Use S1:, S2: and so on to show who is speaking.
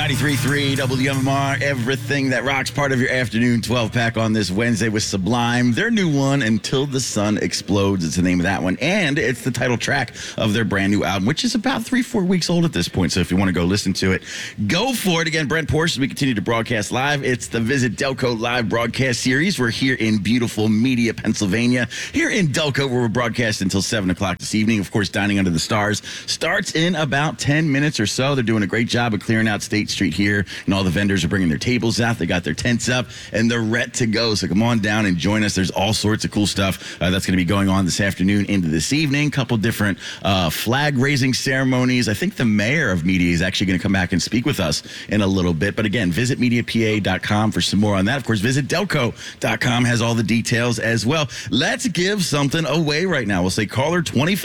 S1: 93.3 WMMR, everything that rocks, part of your afternoon 12-pack on this Wednesday with Sublime. Their new one, Until the Sun Explodes, is the name of that one. And it's the title track of their brand new album, which is about 3-4 weeks old at this point. So if you want to go listen to it, go for it. Again, Brent Porsche, as we continue to broadcast live. It's the Visit Delco live broadcast series. We're here in beautiful Media, Pennsylvania. Here in Delco, where we're broadcasting until 7 o'clock this evening. Of course, Dining Under the Stars starts in about 10 minutes or so. They're doing a great job of clearing out State Street here, and all the vendors are bringing their tables out. They got their tents up, and they're ready to go. So come on down and join us. There's all sorts of cool stuff that's going to be going on this afternoon into this evening. Couple different flag-raising ceremonies. I think the mayor of Media is actually going to come back and speak with us in a little bit. But again, visit MediaPA.com for some more on that. Of course, visit Delco.com has all the details as well. Let's give something away right now. We'll say caller 25.